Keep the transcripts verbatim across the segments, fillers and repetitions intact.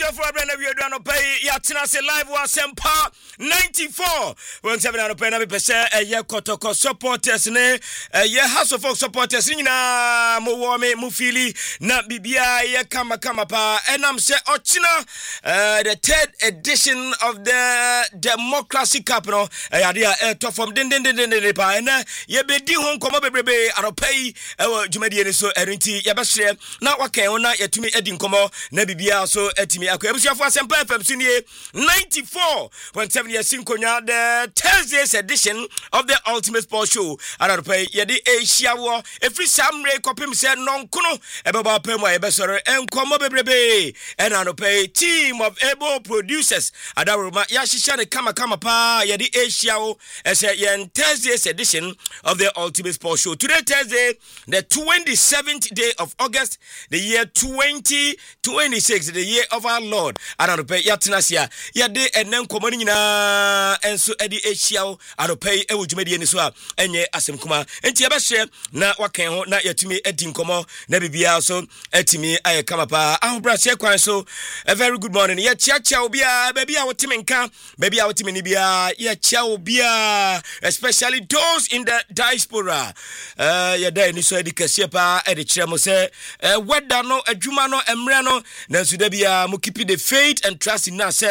for Brenda Viodano Pay, Yatina Live was Sempa ninety-four. When seven out of Penna percent a year Kotoko supporters, ne a year House of Folk supporters, Nina Muwame Mufili, Na Bibia, Yakama Kamapa, and I'm say Ochina, uh, the third edition of the Democracy Capital, a idea to from Din Din Din Din and Yabedi Hong Komobe, Aropay, our Jumedian so Erinti, Yabashe, now Wakaona, Yatumi Edin Komo, Nebibia, so Etimi Akwebusha for Sempa from Senior ninety-four point seven years Sinkonya, the Thursday's edition of the Ultimate Sports Show. Aropay, Yadi Asia War, a free Samre Copim said non Kuno, Ebaba Pema, Ebesor, and Komobe, and Aropay, team of able producers. Adaruma Yashishane Kama Kama Pa, Yadi Asia, as a Yan Thursday's edition of the Ultimate Sports Show. Today, Thursday, the twenty-seventh day of August, the year twenty twenty-six, the year of our Lord. Arope Yatinasia, Yade and then Comonina, and so Eddie Asia, Arope, Ewujumedi Niswa, and ye Asem Kuma, and Tiabashe, na Wakan, not yet to me, Edding Como, Nebibia, so Etimi, I Kamapa, Ambrassia, so a very good morning. Yet Chacha Bia, baby, our Timinka, baby, our Timinibia, yet Chow Bia, especially those in the diaspora. Uh, Yada Niso Edicasiapa, Edichamo say, uh, what dano, a Jumano, Emrano, Nansudabia, Mukipi the faith and trust in us.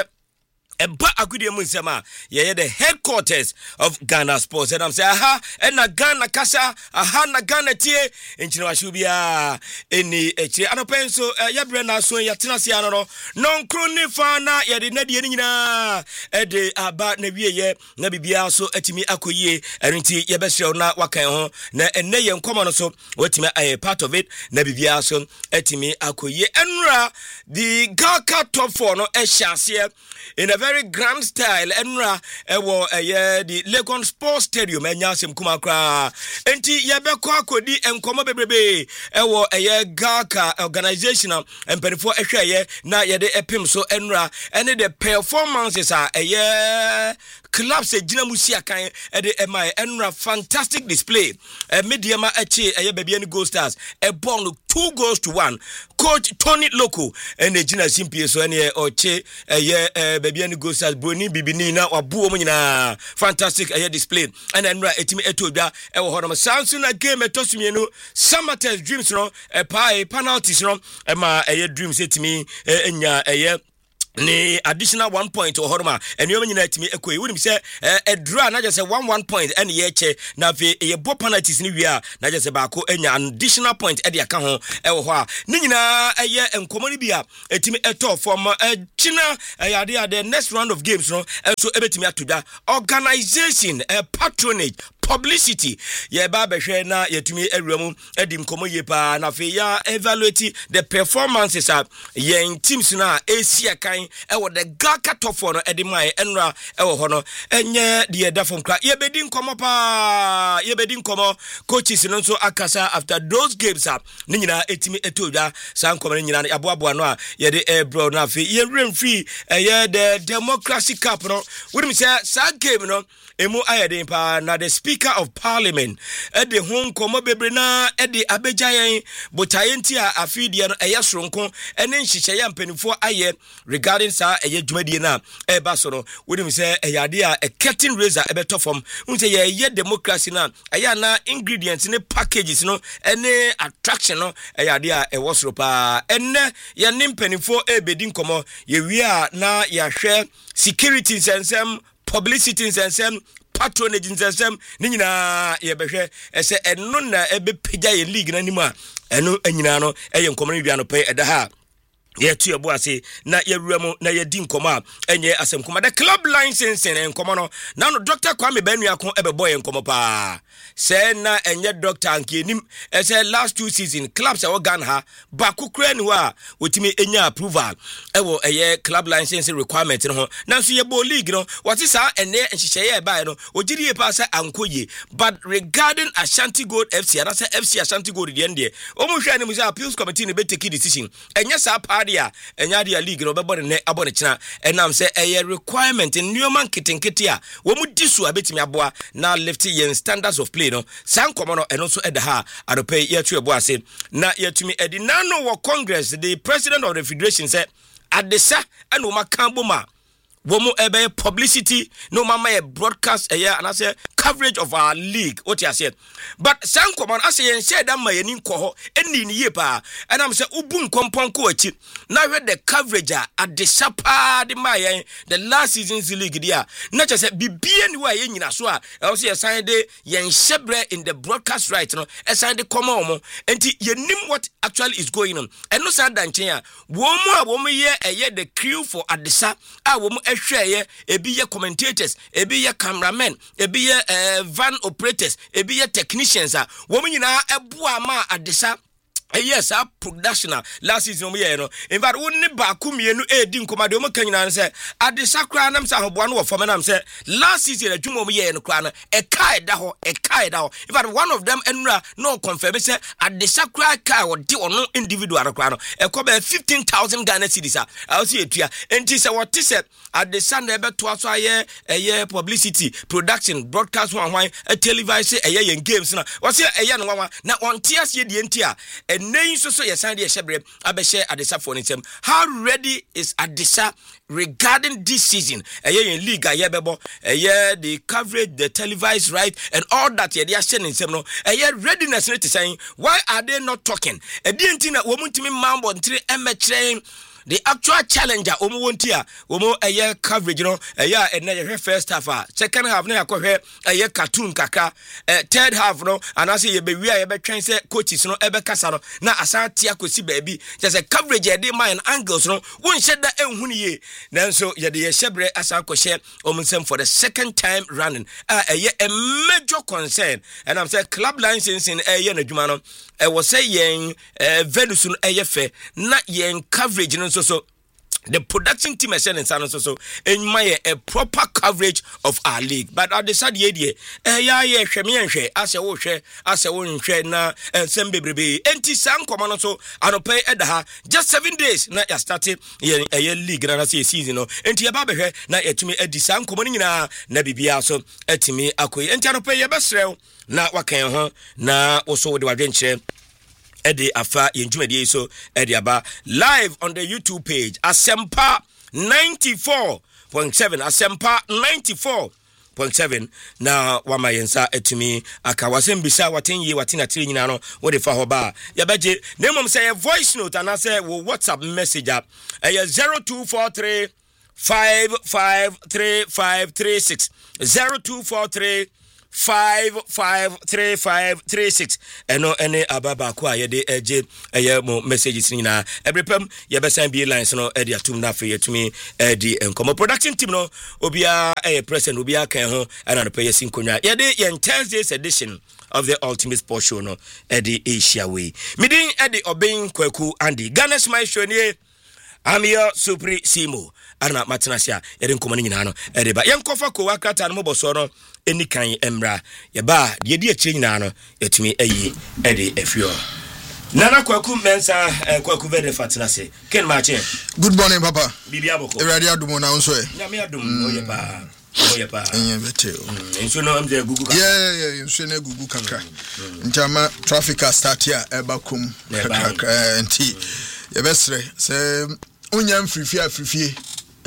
A ba agudi musema ye the headquarters of Ghana Sports and I'm say aha and na Ghana kasa aha na Ghana tie enchino ashubia eni echi anopenso ya brena so ya tenase ano no non kroni fa na ye de na de nyina e de aba na wie ye na bibia so atimi akoyie erinti ye be hyew na wakan ho na enne ye nkomo no so watimi aye part of it na bibia so atimi akoyie enra the Gaka top four no e hyase in a very grand style enra ewo eye the Legon Sports Stadium enya sem kuma kra enti ye be ko akodi enkomo bebrebe ewo eye Gaka organizational emperifo ehweye na ye de epim so enra ene the performances are eye clubs e gina musia kan e de ema enra fantastic display e mediama eche eye bebia ni Gold Stars e born two goals to one coach Tony Loco and the gina simpie so ene oche eye bebia ni Gold Stars broni bibini na wabuo mo nyina fantastic eye display and enra etimi etodwa e wo hono sansu na game etosumienu Samate's Dreams no e pa penalties no e ma eye Dreams etimi enya eye ni additional one point or horma and you mean to me a quay wouldn't say a draw not just a one one point and ye che na ve ye bo penalties ni wia na just bako enya additional point e de aka ho e wo ha ni nyina eye enkomoni bia etimi eto from china ade the next round of games no so ebetimi atoda organization a patronage publicity ye ba behwe na yetumi awuramu edim komo ye pa na fe ya evaluate the performances of yen teams na asia kan e wo the Gaka top four no edimai enra e wo ho no enye de da from kra ye bedi nkomo pa ye bedi nkomo coaches no so akasa after those games up ni nyina etimi etodwa san nkomo nyina aboabo no a ye de ebro na fe ye remfree ye the Democracy Cup no we say sa game no emu ayeden pa na the Speaker of Parliament e de hon komo bebre na e de abejayen botayenti a afidie no eye soronko ene nhihye ya mpanifo aye regarding sa eye dwumadie na e ba so no wonim say eyade a a curtain raiser e beto form un say ye ye democracy na aya na ingredients ne packages no ene attraction no eyade a e wosoro pa enne ye ne mpanifo e bedi nkomo ye wi a na ya hwe security sensem publicity sensem patronage sensem ni nyina ye behwe ese eno na ebe pegya ye league na nimu a eno anyina no eye nkomani bia no pe eda ha ye tu ebo ase na ye ruamu na ye di nkomo a enye asem koma the club license en nkomo no na no Doctor Kwame Banuakon ebe boy nkomo pa say na enye doctor anke nim e say last two season clubs e organ ha ba kokra ni wa wotimi enya approval e wo eye club license requirement no na so ye bo league no what is sa ene nhihye e ba no ogiri e pa say ankoye but regarding Ashanti Gold F C and say F C Ashanti Gold the end there o mo hwe ni mu say appeals committee ne be take decision enye sa dia enya dia league no be body ne abone kina enam say eye requirement in newman kitenkete a wo mu disu abetimi aboa na lift yen standards of play no san komo no eno so eda ha adope ye tu ebo ase na yetumi edi na no wo Congress the president of the federation say adesa and Oma Kamboma. Womo ebe publicity no mama a broadcast a year and I say coverage of our league what you said but san common I say said that my nin ko any ye pa and I'm say ubun kompon ko achi now read the coverage at the sapa the my the last season's league dia not just say bibia ni wa ye nyina so a I say sign de yen shebre in the broadcast right no e sign de come on enti ye nim what actually is going on and no say dan chen a womo a womo ye e the crew for adesa a womo share ebi ye commentators ebi ye cameramen ebi ye uh, van operators ebi ye technicians a wo nyina eboa ma adesa yes our production last season we you know in fact wonni ba ku mienu e di nkomade o makanyina say adesa kra nam say hoboa no wo nam say last season adwuma o ye no kra no e kai da ho e kai da ho in fact one of them enura no confirm say adesa kra kai o di ono individual kra no e ko be fifteen thousand Ghana cedis a I see etua enti say what say adesa na be to aso aye eye publicity production broadcast one one televise eye yen games na what say eye no one na on tias ye di enti a name so so yes and the shebre abeshe adesa for him. How ready is Adesa regarding this season? A year in league, a year bebo, a year the coverage, the televised right, and all that they are sending some no. A year readiness to saying why are they not talking? A didn't woman to me mambo and three M train. The actual challenger omo wontia omo eye coverage no eye and first half second half na akɔhwɛ eye cartoon kaka third half no and I say ye be wi a ye be twen say coaches no ebe kasa no na asante akosi baabi just a coverage e dey mind angles no won hye da enhunu ye nanso ye de ye hyebre asa akɔhye omunsem for the second time running uh, eye a major concern and I'm say club licensing eye na dwuma no e was say yen Venus no eye fe na yen coverage no so so the production team is saying so so in my a proper coverage of our league but at the side ye eh ya ye hweme enhwe ase wo hwe ase wo nhwe na ensem bebrebe enti san komo so anope edaha just seven days na ya start ye ye league na say season no enti ye ba behwe na yetumi edi san komo nyina na bibia so etimi akoyi enti anope ye besrew na wakan ho na wo so de wadwenkyere Eddie Afa Yenjumedi so Eddie Aba live on the YouTube page Asempa ninety-four point seven Asempa ninety-four point seven na wama yensa etumi akawasem bisa waten ye waten atiri nyina no wo de fa ho ba ya beje na mom say voice note and say wo WhatsApp message up eh zero two four three five five three five three six zero two four three five five three five three six eno ene ababa ko ayede eje eye mo messages ni na ebrepam ye besan bi lines no e dia tum na fe yetumi e di enkomo production team no obia e present obia kan ho ana no pay sinkonya ye de ye Thursday's edition of the Ultimate Sports Show no e di Asia way midin e di Obin Kwaku Andy Ghana Smile Show ni Amia Supri Simo ana matinasia ye de enkomo ni nyina no e de ba ye nkofa ko wakrata no boso no eni kan emra ye ba de de akire nyina no etumi ayi e de afio Nana Kwaku Mensa Kwaku very fatinase ken mache good morning papa bibia boko erade adumo na nso e na me adum oye pa oye pa enye bete o enso no am de gugu ka yeah yeah enso na gugu kakra ntama traffic start here eba kom kakra enti ye besre se unyam frifie afrifie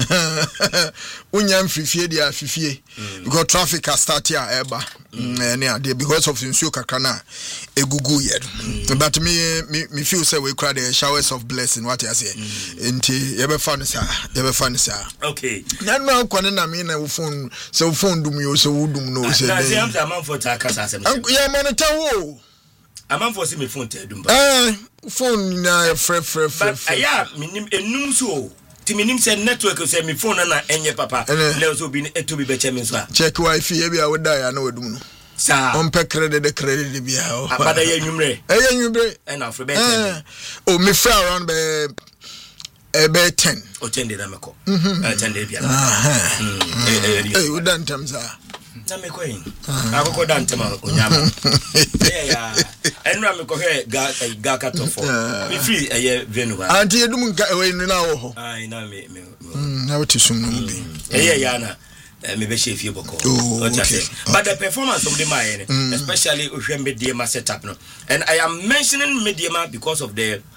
unyam frifie dia afrifie because traffic has start here eba mm. because of insu kakana egugu yet mm. but me, me me feel say we cry the showers of blessing what you say enti ye be fan sa ye be fan sa okay na no kwani na me na phone so phone dum yo so dum no say na say am say man for ta kasa asem ya man ta wo am for say me phone ta dum ba eh phone na fre fre fre but aya minim enum so Timinim say network say me phone na enye papa le so bi eto bi beche me so a check wifi e bia wo da ya na wadum no sa on pe credit de credit bia o abada ya nwumre eh ya nwumre e na for beche oh me fly around be e be ten o ten de na me ko eh ten de bia ah eh eh we dan tamza na me ko yin akoko dan tema onyama eh ya enra me ko he ga ga katofo me free eh venu ba anti edum nka we ni na wo ho ai na me me na wati sum no bi eh ya na me be chef ye boko okay but the performance of the man especially ohwe media setup no and I am mentioning media because of the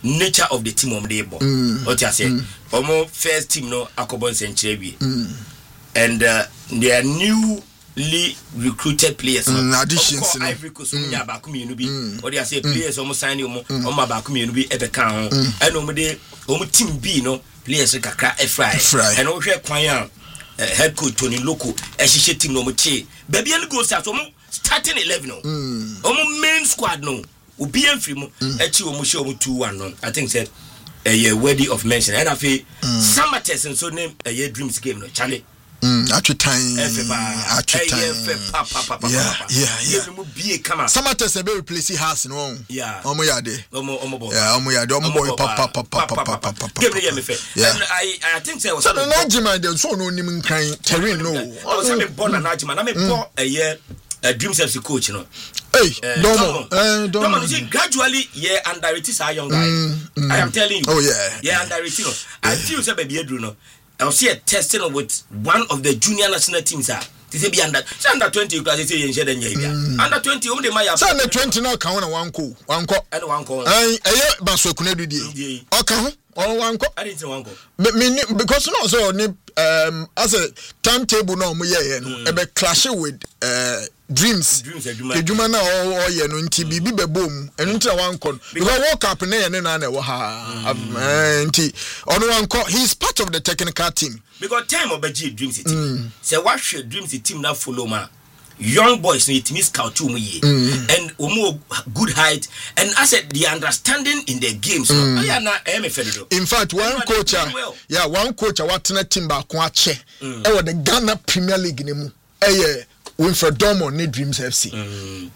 nature of the team on the ball. What you say? Omo first team no akobon senchebi. And uh, they are newly recruited players. Mm, additions. No. Ivory Coast mm. mm. back me no be. Or they say players almost sign you omo back me no be ebe kan. And omo de omo team B no players kakra e fry. And o hwe kwan head coach Tony Loco e hye team no mo che. Baby any go start omo starting eleven no. Omo main squad no. Obi enfri mo e chi omo hye omo two one no. I think said a year worthy of mention. And I feel summer test and so name a year dreams game no Charlie. Mm, at your time, at your time, yeah, yeah, yeah. Some artists are replacing house, no, yeah. Omo yade, omo omo boy, yeah, omo yade, omo boy, papa, papa, papa, papa, papa. Give me a fair. And I, I think there was some Najima. There's so no name kind terrain, no. I was having born a Najima. I mean, for a year, a dreams F C coach, you know. Hey, Domo, uh, Domo. You see, gradually, yeah, under it is a young guy. Mm, mm. I am telling you. Oh yeah, yeah, under it, you know. I feel say baby, you know. I'll see a testing with one of the junior national teams. Are they say be under under twenty because they say you share them under twenty. Only my under twenty now count one ko one ko and one ko. I I baso kunedu di. Okay, or one ko. I didn't say one ko. Me because no so ni um as a timetable no mo ye no. Ebe clash with uh. Dreams, the Juma now or ye no nti bibi be boom and into one con because woke up na ye na na wo ha nti ono one co he's part of the technical team because time obeji Dreams team say what should Dreams team na follow ma young boys need to miss scout to me and omo good height and I said the understanding in the games mm. I na e me fedo in fact one coach well. yeah one coach what na team ba ko ache mm. e wo the Ghana Premier League ni mu eh Winfred Domo need Dreams F C. Mm.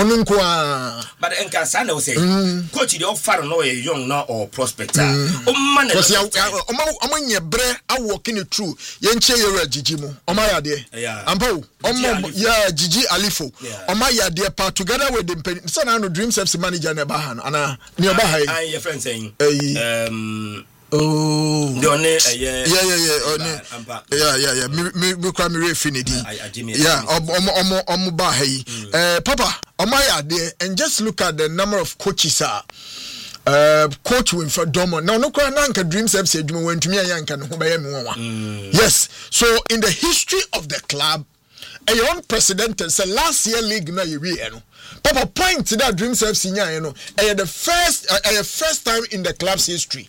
But enka sana we say coach the offer no a young now or prospector. O man because ya omo nye bre a working it through. Ye nche ye Gigi mo. Oma ya de. Ampo omo ya Gigi Alifo. Oma ya de part together with the so now no Dreams F C manager na ba ha no ana ne oba ha. I your friend saying um oh, the only uh, yeah, yeah, yeah, yeah, only, yeah, yeah, yeah. Me, me, me, me, me, finity. Yeah, omo, omo, omo, ba hey. Uh, Papa, omo ya there, and just look at the number of coaches are. Uh, coach Winfred Domo. Now, no, no, no, Dreams F C. You went to me, I can yes. So, in the history of the club, a unprecedented. So last year league na you know. Papa point to that Dreams F C, you know. And the first, uh, first time in the club's history.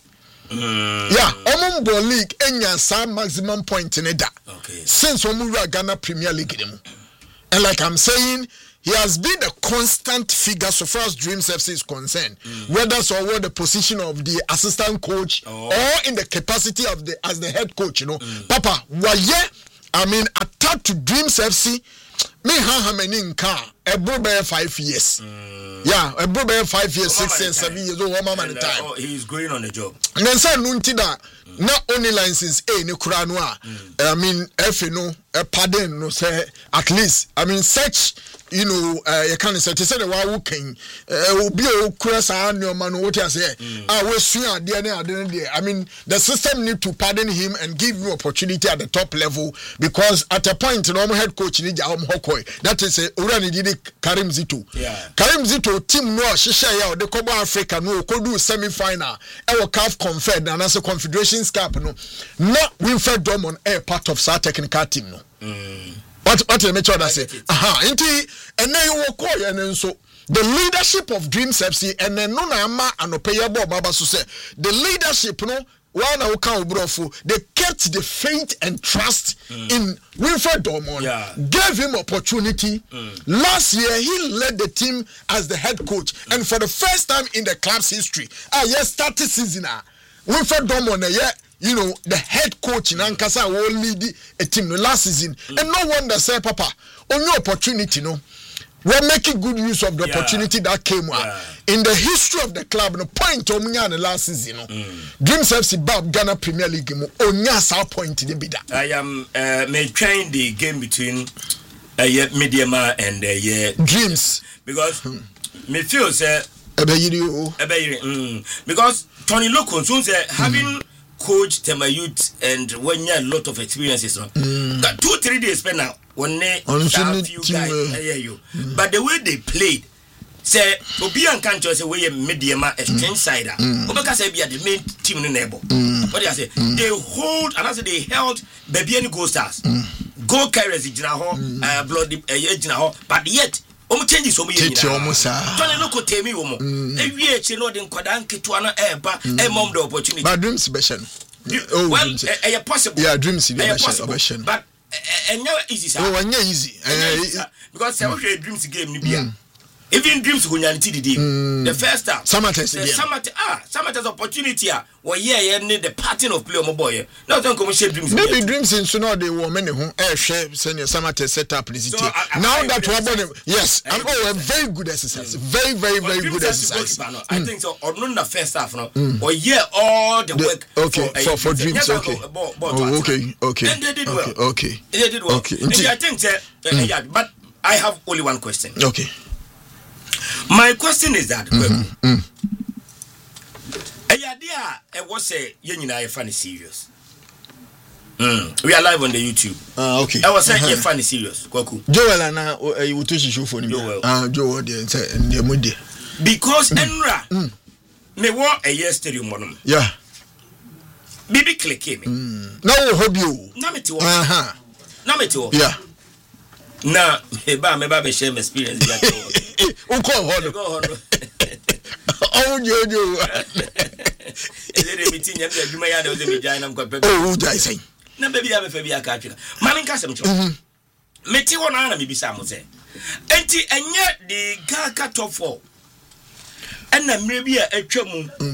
Mm. Yeah, Omumbo League enya sa maximum point in it. Okay. Since Omura Ghana Premier League. And like I'm saying, he has been a constant figure so far as Dreams F C is concerned. Mm. Whether so what the position of the assistant coach oh. or in the capacity of the as the head coach, you know. Mm. Papa, why I mean attached to Dreams F C, me ha many in car, a brother five years. Mm. Yeah, a brother five years, oh, six years, seven years old, one man at a time. Oh, he's going on the job. And then say Nuntida, not only license A ni Kuranwa. I mean, F no, a pardon no say at least. I mean, such you know, uh, you can't say to say the why working. Uh, be a cross and your man what I say. I will see at the end. I mean, the system need to pardon him and give him opportunity at the top level because at a point, normal head coach need Jam Hokoi. That is a Urani did Karim Zito. Yeah, Karim Zito team no Shisha ya the Copa Africa no could do semi final. Our C A F Confed and as a Confederations Cup no. Not Winfred Drummond a part of our technical team no. Mm. What what you make sure that say? Aha, inti and then you walk and then so the leadership of Dreams F C and then no na ama anopeyabo baba so say the leadership no one who can brofo they kept the faith and trust mm. in Winfred Drummond, yeah. gave him opportunity. Mm. Last year he led the team as the head coach mm. and for the first time in the club's history, ah yes, started season ah Winfred Drummond yeah. You know, the head coach in Ankasa will lead a team last season. Mm. And no wonder say, Papa, on your opportunity, no, we're making good use of the yeah. opportunity that came yeah. in the history of the club. No point on the last season, no. Mm. Dreams F C Bab Ghana Premier League, on your point in the I am uh, trying the game between uh, Mediama and uh, yeah, Dreams because mm. me feel say mm. because Tony Loco soon say having. Mm. Coach Tema Youth and when you have a lot of experiences on mm. got two three days spent now when they a few guys uh, hear you mm. but the way they played say obi an kan say we medium a strange side obeka say be the main team no neighbor what do say they hold and I say they held baby any goal stars goal carriers gina ho blood eh gina ho but yet omo changes omo ye tete omo sa tole no ko temi omo e wie echi no de nkwada nketua no e ba e mom the opportunity but dreams be shen oh well e possible yeah dreams be shen but and now easy sir oh anya easy because say we dreams game ni bia even dreams go nyanti didi the first time Samatters the Samatters ah Samatters opportunity ah we yeah need the pattern of play omo boy now don't come share dreams maybe dreams in so no dey wo many ho eh hwe senior Samatters set up this team now that we about yes I'm oh a very good exercise very very very good exercise I think so or no the first half no or yeah all the work okay for for dreams okay okay okay and they did well okay they did well okay I think yeah but I have only one question okay. My question is that mm-hmm. mm. idea I was say you nyina funny serious. Mm. We are live on the YouTube. Ah uh, okay. I was saying uh-huh. funny serious. Kwaku. Joel and you would to show for me. Ah Joel dey say the mudi. Because Enra mm. me wo a year stadium monum. Yeah. Bibi click me. Mm. Now hope you. Na me ti wo. Aha. Na me ti wo. Yeah. Na me ba me ba be share my experience that. O ko ho. Go ho. Oh jojo. Ele re meeting yam de adwuma ya de o de me jai na mko pepe. Oh jai say. Na baby ya be fa bi aka atweka. Ma me nka sem cho. Me ti wo na na me bisa mo say. Enti enye the Gaga top four. Ena mre bi a atwa mu.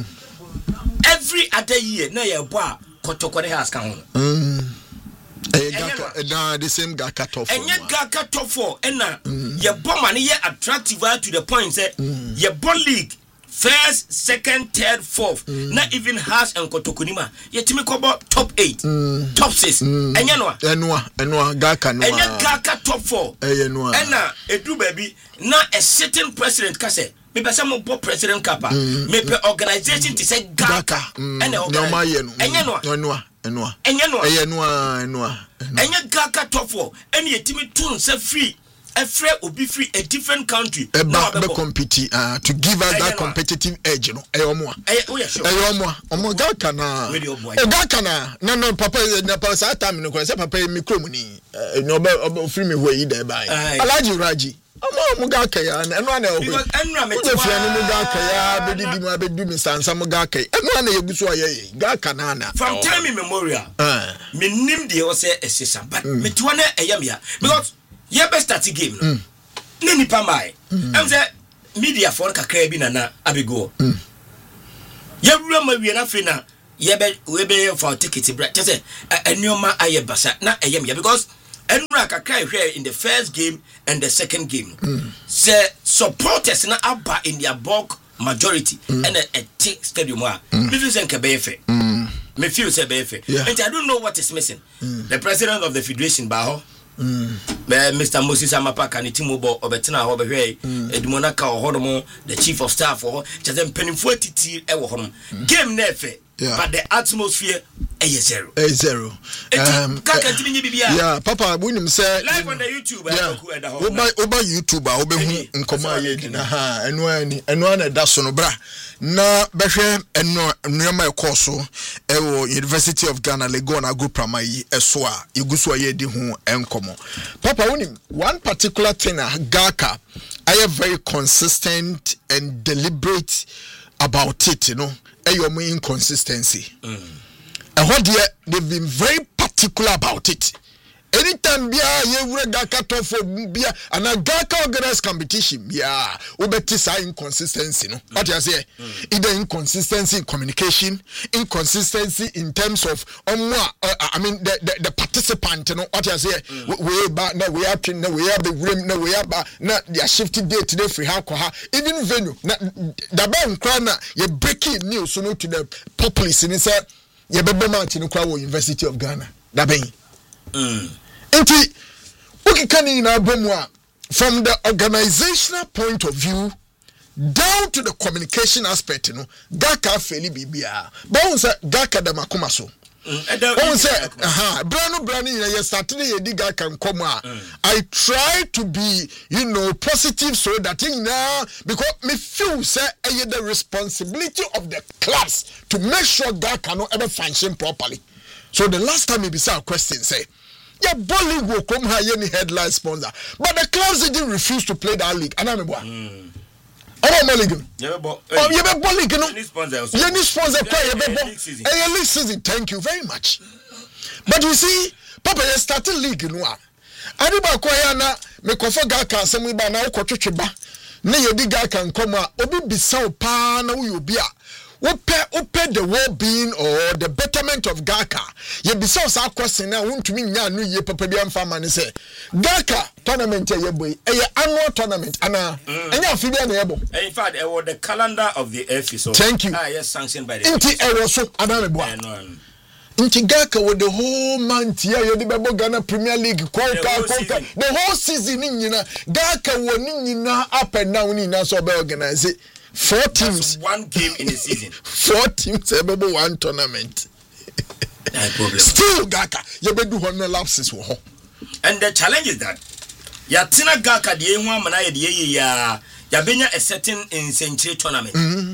Every other year na ye bo a kotokore has ka ho. Mm. Eh Gaga the same Gaga top four. Enye Gaga top four ena ye bo man ye attractive to the point say ye bo league first, second, third, fourth. Mm. Not even has and kotokunima. Yet me kobo top eight, mm. top six. Mm. Enya noa. Enwa, enwa Gaka noa. Enya Gaka top four. Enwa. Ena edu baby. Na a certain president kase. Me pesa mo bo president kapa. Mm. Me pe organization to say Gaka. Ena organization. Enya noa. Enwa, enwa. Enya noa. Enwa, enwa. Enya Gaka top four. Eni yetimi tun se free. A free will be free a different country. A no, be compete uh, to give us that competitive edge, you know. Eh, omo. Eh, oh yeah, sure. Eh, omo. Omo Gaka na. Oh Gaka na. No, no, papa, na papa sa time no kwese papa mi krom ni. Eh, no be free me we there by. Alaji Raji. Omo omo Gaka ya na eno na e ho. Because enra me ti wa. Free no Gaka ya be di mu abedu mi sansa mo Gaka. Eno na yeguso aye. Gaka na na. From time immemorial. Eh. Me nim de o say esesa but me ti wa na eyam ya. Because ye be start game no mm. na nipa mai am say media for kakra bi na na abego mm. ye wura ma wie na fe na ye be we be for ticket break say enioma aye basa na eyem ya because enura kakra hwe in the first game and the second game mm. say supporters na aba in their bulk majority mm. and a, a tick stadium wa mm. me feel say nke be fe mm. me feel say be fe yeah. And I don't know what is missing mm. the president of the federation baho Mm. Mister Moses Amapa can Timobo Obetina Hobbe, Edmonaka or Hodomo, the chief of staff or Chazem Penifo Titi Ewohom. Game nefe, but the atmosphere a zero. A zero. Um, yeah, Papa William said live on the YouTube. Yeah, Oba Oba YouTuber, Obe Nkoma Yedina, and when and one at Dasonobra. Na behwe eno nneema ekoso ewo University of Ghana Legon Agro Primary eso a iguso aye di ho enkomo Papa woni one particular thing Gaka I am very consistent and deliberate about it, you know eyo mo inconsistency mm. And what they they've been very particular about it. Anytime bia ye wure Gaka top for bia and a Gaka organized competition bia ubeti sa inconsistency no what you say mm. Either inconsistency in communication, inconsistency in terms of um, uh, I mean the, the the participant, you know what you say mm. we ba na we are na we are the room na we are ba na they are shifting day today free ha kwa even venue na da ba nkra na ye breaking news so no to the populace ni say ye bebe match no kwa University of Ghana da ben Mm. Enti ukikani na bomwa from the organizational point of view down to the communication aspect, you know Gaka feli bibia ba unsa Gaka da makoma so Oh, say, aha, Brano Brani, you started a digger can come out. I try to be, you know, positive so that you know, because me feel say the responsibility of the clubs to make sure that cannot ever function properly. So the last time we be a question say, yeah, bowling will come high any headline sponsor, but the clubs didn't refuse to play that league. And I'm a boy. Oh, Mulligan. Oh, you have bowling. You need sponsor. You need sponsor. A league season. Thank you very much. But you see, Papa, you started league. You know, Adiba Koyana, me kofa gaka semi ba na ukochuche ba. Ne yedi gaka nkoma obi bisa pa na uyobia. Ope ope the well-being or the betterment of Gaka. Ye bisa sa question na untumi nya no ye papa bi amfa ma ne say Gaka tournament ye boy e annual tournament ana enya afi bi na ye bo. In fact, it was the calendar of the F I S O. Thank you. Ah, yes, sanctioned by the Inti e was so ana bo. Inti Gaka with the whole month here ye di bebo Ghana Premier League kwaka kwaka the whole season ni nyina Gaka wo ni nyina up and down ni na so be organize four teams. That's one game in the season. Four teams, every one tournament. Still, Gaka, you better do one lapses. And the challenge is that Yatina Gaka, the one manaya, the ya Yabenya a certain in Century tournament.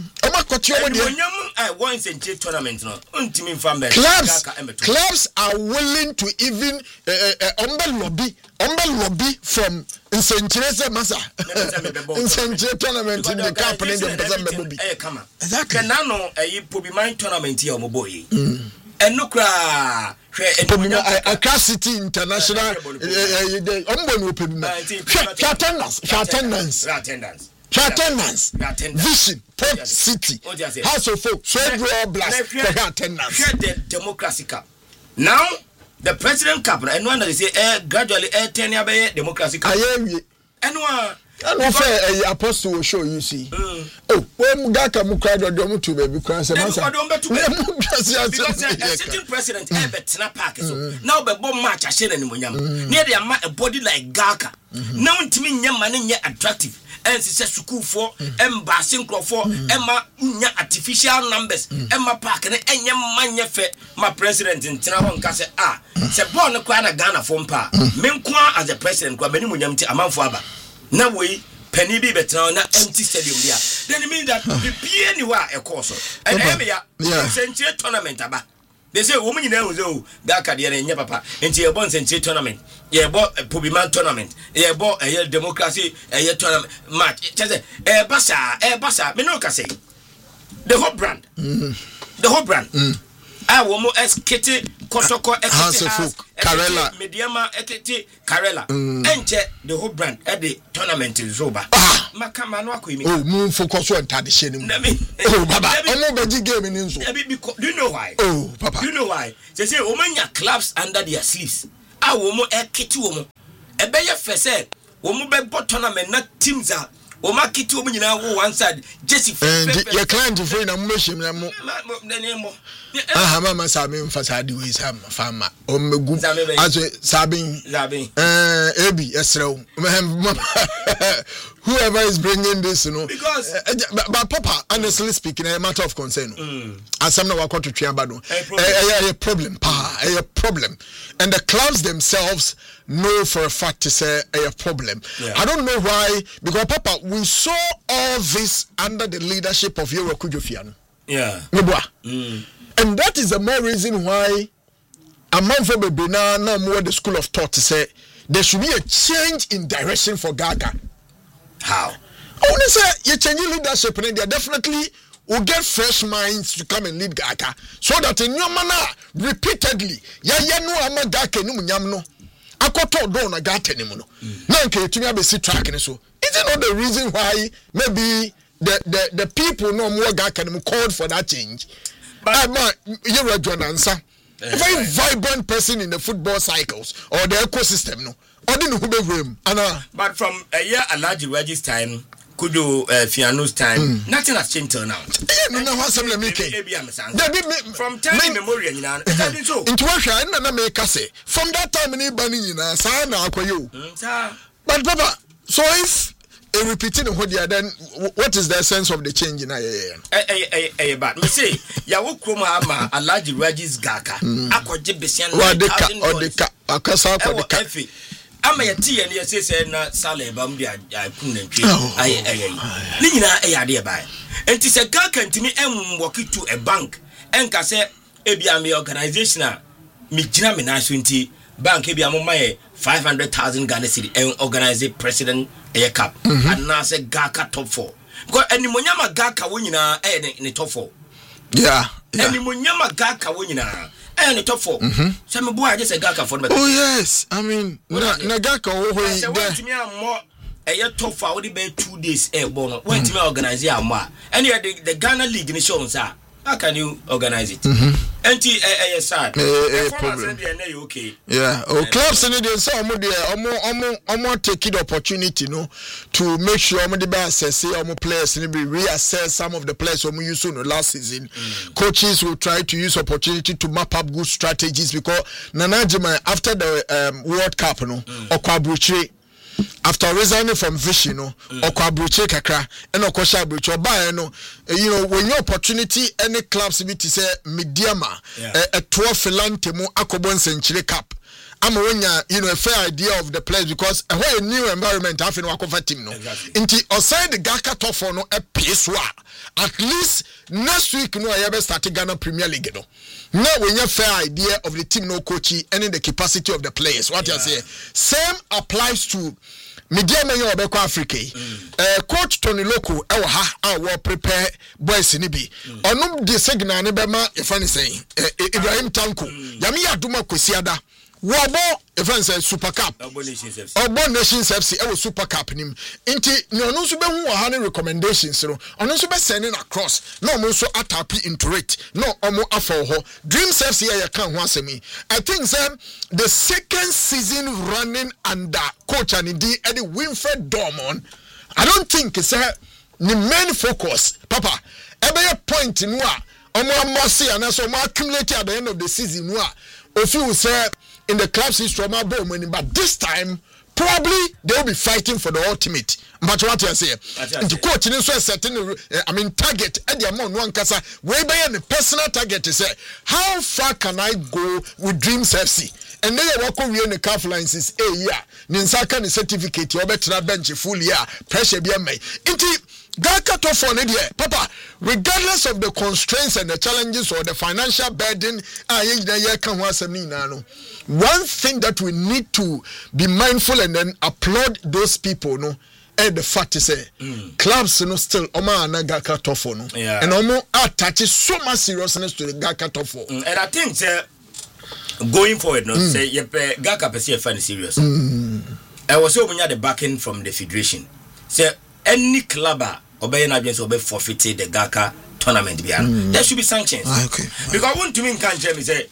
I want Century tournament. No, clubs, clubs are willing to even umber lobby, umber lobby from Century Massa in Century tournament in the company. Exactly. Now, no, I put my tournament here, my boy. And no cry. Accra City International. Umber open. Attendance, attendance, attendance. Attendance, Vision, Port City, House of Folk, Federal Blast, for attendance. The Democracy Cup. Now, the President Cup, and one they say, eh, gradually, eh, ten year Democracy Cup. I am. And one. I know fair apostle will show you see. Oh, when Gaka Mukado Domu to baby, because a sitting president, Ebert Snap Park. Now, the bomb match, I said, and near a body like Gaka. No one to me, young man, yet attractive. And she says, Suku for Emma Synchro for Emma artificial numbers, Emma Park, and young man, my president in Tinawan Casa. Ah, it's a born a Kwana Ghana from Pa. Menkwa as a president, Kwabeni Yamti Amanfaba. Now we penny be better on that empty stadium there. Then it means that the P N U are a course. And Emia, century tournament about. They say, woman, you know, Gaka, the papa, into a one century tournament. You bought a Pubiman tournament. You bought a year democracy, a year tournament match. A bassa, a bassa, Minoka say. The whole brand. The whole brand. I will more as Kitty, Kotoko, Ekiti, Karela, Mediama, Ekiti, Karela. Enter the whole brand at the tournament in Zoba. Ah, Makamanoa, oh, moon for Koso and tradition. Oh, Baba, I'm over the game in Inzo. Do you know why? Oh, Papa. Do you know why? They say, woman, your clubs under their sleeves. I will more a kitty woman. A better fesse, woman, but tournament, not teams are. O ma kiti o nyina wo one side Jesse and your client to friend am machine na mo ah mama sabi mfasa di we sam farmer o megu aso sabi sabi eh ebi esrew whoever is bringing this you know because uh, but, but Papa honestly speaking a matter of concern mm. as some na wa kwatu twa ba do a problem pa a problem and the clubs themselves know for a fact to say a problem. Yeah. I don't know why, because Papa, we saw all this under the leadership of Yoro Kujofiano. Yeah. Mm. And that is the more reason why a man from Bebina now more the school of thought to say there should be a change in direction for Gaga. How? I want to say you're changing leadership and they definitely will get fresh minds to come and lead Gaga so that in your manner repeatedly ya ya no ama Gaga no munyam no akoto do na Gaga ni mu no na nke etumi abesi track ni so. Is it not the reason why maybe the the the people no more Gaga ni called for that change? But man, you were John Ansa, a very vibrant person in the football cycles or the ecosystem no. Or didn't who be him? But from a year Alaji Reggie's time, Kudo uh, Fiano's time, mm. nothing has changed till now. Yeah, no, no, what's happening? From time immemorial, you know, so. Into Russia, and I make us say from that time in Ibani, you know, Sana, you. But Papa, so if a repeating the whole year, then what is the essence of the change in a year? Eh eh eh but me say ya wo krom ha ma Alhaji Regis Gaka akwaje besian or the ka or the ka akasa akwa the ka ama ya tie ne say say na sala ba mu dia kun nantwe aye aye ni nyina e ya de ba enti se Gaka ntimi em work to a bank enka say e bia me organization a me gina me na so nti bank e bia mo maye five hundred thousand Ghana cedi and organize president a cup and now say Gaka top four because any monyama Gaka wo nyina e ne top four yeah any monyama Gaka wo nyina e ne top four so me bo aje say Gaka for me oh yes I mean na na Gaka wo ho say want me am e top four we be two days e bo no want me organize am a and the, the Ghana league ni show sir how can you organize it? Mm-hmm. Anti eh eh sad. Eh problem. Okay. Yeah. Oh, clubs in the so omo dey omo omo omo take the opportunity no to make sure omo dey assess omo players and be reassess some of the players omo use no last season. Mm. Coaches will try to use opportunity to map up good strategies because Nana Jima after the um, World Cup no mm. Okwabruchi after resigning from Vichy no okwa abroche kakra and okosha abroche oba no you know when your opportunity any clubs be to say mediama a twelve filante mu akobon century cup I'm you know a fair idea of the players because a whole new environment have in Wakofa team no inti aside the Gaka top four no a pace at least next week no I ever start Ghana Premier League no now when you fair idea of the team no coachy and in the capacity of the players what yeah. you say same applies to media men your Beko Africa mm. uh, coach Tony Loko e wo ha a wo prepare boys ni bi onum de signal ne be ma e fa ni saying Ibrahim Tanko mm. yami aduma kwesiada Wabo events Super Cup. Obo Nations F C. Ewo Super Cup nim. Inti ni onu so be hu wa ha recommendations no. Onu so be sending across. No mo so atapi into it. No omo afọ ho. Dreams F C ya kan ho asemi. I think say the second season running under coach and the Eddie Winfred Dormon. I don't think say the main focus papa ebe point no a omo amosi anaso omo accumulate at the end of the season no a if you say in the club's history, but this time probably they will be fighting for the ultimate. But what you say, the coach in so certain, I mean, target at the amount one casa way by the personal target to say, how far can I go with Dreams F C? And then you walk over in the calf lines is a year. Ninsaka the certificate, you better bench full year pressure be me. Gaka to for Papa, regardless of the constraints and the challenges or the financial burden, one thing that we need to be mindful and then applaud those people, no, and the fact is, mm. clubs, you know, still Oma and Gaka Tofo, no, yeah. and Omo attaches so much seriousness to the Gaka Tofo. Mm. And I think, uh, going forward, no, mm. say, yep, Gaka per se funny serious. Mm. I was hoping you had the backing from the federation. Say, any clubber obey an audience obey forfeited the Gaka tournament. Mm. There should be sanctions. Ah, okay. Because I want to mean can't tell me say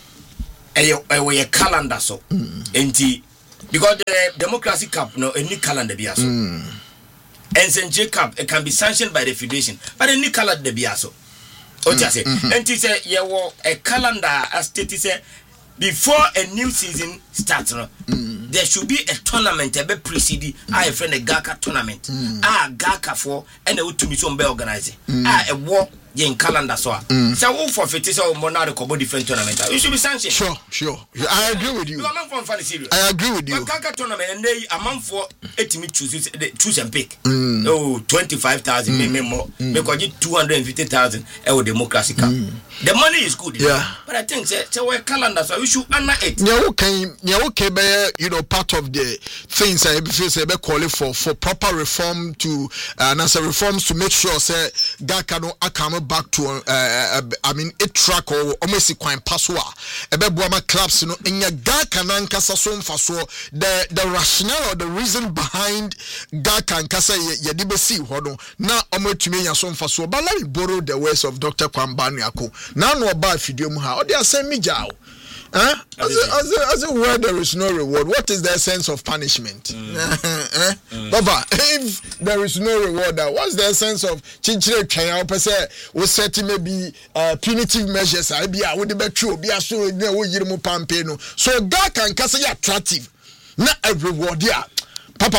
a way a calendar so mm. because the Democracy Cup no any calendar be so. Mm. And Saint Cup it can be sanctioned by the federation, but any calendar be so. What you say? And he say yeah a calendar as stated say before a new season starts, no, mm. there should be a tournament a be preceded. Mm. I friend a Gaka tournament. Mm. Ah, Gaka for and a to be some be organizing. Mm. Ah, a war in calendar so. Mm. So all for fifty so monarch about different tournament. You should be sanctioned. Sure, sure. I agree with you. I agree with you. But Gaka tournament and they amount for eighty me choose choose and pick. Mm. Oh, twenty-five thousand, mm. maybe more. Mm. Because you two hundred and fifty thousand. Our Democracy Cup. Mm. The money is good, yeah. Know? But I think say so a calendar so we should honor it. Yeah, okay, yeah, okay, be you know part of the things I feel say be calling for for proper reform to uh, and as a reforms to make sure say Gaka no akama back to uh, uh, I mean a track or almost quite passwa. Ebe buama clubs no enya Gaka na nkasa so mfaso the the rationale or the reason behind Gaka nkasa ye de be see hono na omotumi ya so mfaso. But let me borrow the words of Doctor Kwambani Ako. Now no about video muha. Oh, they are saying me jaw. Huh? As a, as, a, as a word, there is no reward. What is the essence of punishment? Mm. eh? mm. Papa, if there is no reward, what's the essence of chinchile kaya? Per se, we set maybe uh, punitive measures. I be a would be true. Be a so no yimu pampeno. So God can cast attractive. Not a reward, yeah. Papa.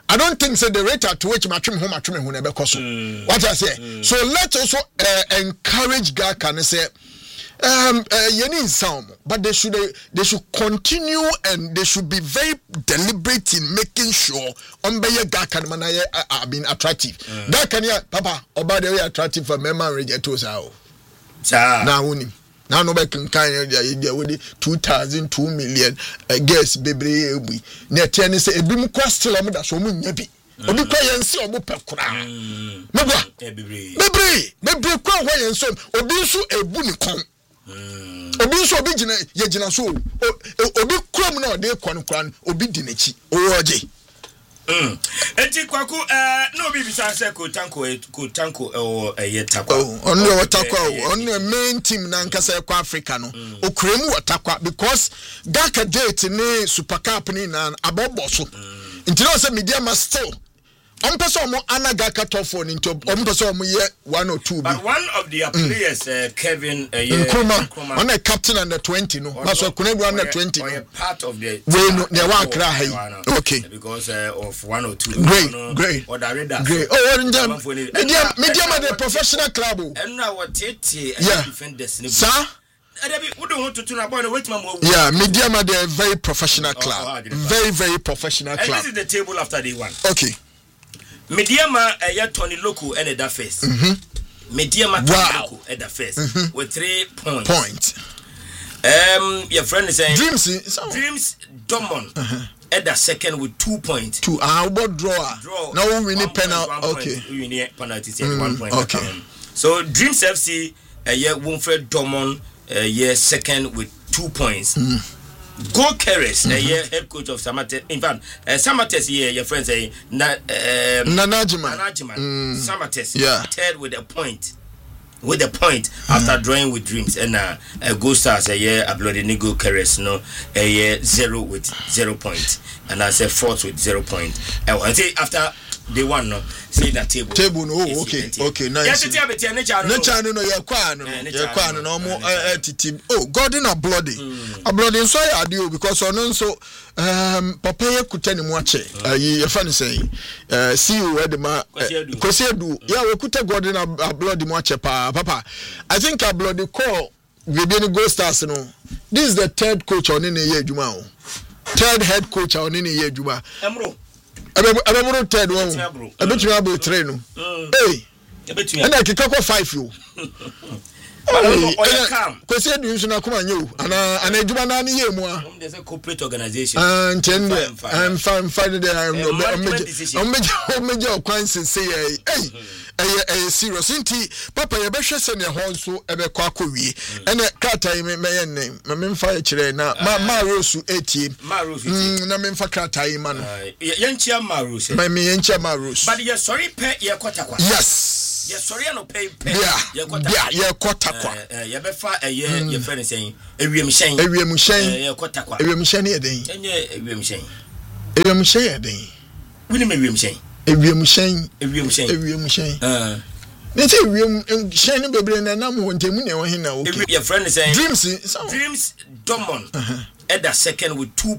I don't think so the rate at which matching home at home because what I say. Mm. So let's also uh, encourage Gaka and say um uh, you need some, but they should uh, they should continue and they should be very deliberate in making sure on be Gaka and Manaya are being attractive. Mm. Gaka ya papa about the way attractive for member rejectos out. Now only now no back in kind of two thousand two million uh, guess baby we near ten say a bim question am that so mun yabi obi kwa yense obo pekura mebwa bebre bebre kwa ho yense obi nso ebu ni kon obi nso obi gina ye gina so obi krom na ode kon kwan obi di nachi owoje Mm. Enti kwaku eh no bi bisa se ko tanko ko tanko o eh takwa. Oh, only o takwa on the main team na nkasa kwa Africa no. Okremu o takwa because Gaka date ni Super Cup ni na abobo so. Nti no say media must still on person mo Anagaka top four into on person mo ye one or two. But one of the players uh, Kevin uh, yeah, Nkrumah on a captain under twenty no. Maso Kunebu under twenty no. Part of the we no ne wa kra hai. Okay. Because uh, of one or two. Great, no, great. Or the radar. Great. Oh, media media ma the professional club. And now what tete defenders. Sir? Yeah, yeah, media ma the very professional club. Oh, very very professional club. And this is the table after day one. Okay. Mediama uh, Tony Loco and the first. Mm-hmm. Mediama Tony wow. Loco at the first mm-hmm. with three points. Point. Um, your friend is saying Dreams. Dreams Domon uh-huh. at the second with two points. Two. Ah, uh, what draw? Draw. Now we need penalty. Okay. We need penalty. Mm, one point. Okay. So Dreams F C, uh, yeah, Winfred Domon, uh, yeah, second with two points. Mm. Go Keres, mm-hmm. uh, yeah, head coach of Samates. In fact, uh, Samates, yeah, your friend say na, uh, Nanajiman. Nanajiman. Mm. Samates, yeah, third with a point, with a point mm. after drawing with Dreams, and uh, uh, Go Stars, uh, yeah, a bloody Nigo Keres, no, uh, yeah, zero with zero point, and I say fourth with zero point. Uh, I say after. They want no see that table. Table no oh, okay okay nice. Yes, it's a nature no. Nature no you kwa no. You kwa no no mo attitude. Oh God in a bloody. A bloody so I do because on so um papa ye kuta ni mu ache. Eh your friend say eh see you where the ma kwesi do. Yeah we kuta God in a bloody mu ache pa papa. I think a bloody call we be Go Stars no. This is the third coach on in ye adwuma o. Third head coach on in ye adwuma. Emro Abemuro third one. Abetumi abo three no. Hey. Abetumi. And I kick up five you. Oh, kwesi edu nso na kuma nyo ana ana eduma na ye mu a. There's a corporate organization. And ten I'm fine fine there I'm no I'm meje okwan sese eh. Hey. Eh eh serious nti papa ye behwe se ne ho nso ebe kwa akowie. Ene krata me me name. Me mfa ye kire na ma ma rosu etie. Ma rosu. Mm na me mfa krata yi ma no. Ye nchia ma rosu. Me me ye nchia ma rosu. But ye sorry pe ye kwata kwa. Yes. Ye sorry no pay pay. Ye kwata. Yeah, ye kwata kwa. Eh ye be fa eh ye ye friend saying ewiem hyen. Ewiem hyen. Eh ye kwata kwa. Ewiem hyen ye den. Enye ewiem hyen. Ewiem hyen ye den. Wini me ewiem hyen. Ewiem hyen. Ewiem hyen. Ewiem hyen. Eh. Nti ewiem hyen ne bebre na nam ho ntemu ne wo hen na okay. Your friend is saying Dreams Dreams Domon at the second with two